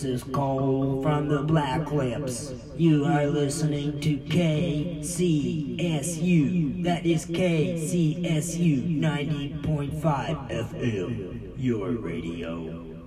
This is Cole from the Black Lips. You are listening to KCSU. That is KCSU 90.5 FM. Your radio.